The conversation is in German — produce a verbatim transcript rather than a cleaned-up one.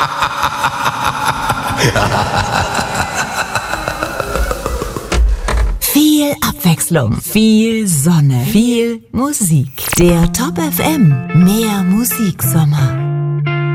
Viel Abwechslung, viel Sonne, viel Musik. Der Top F M, mehr Musiksommer.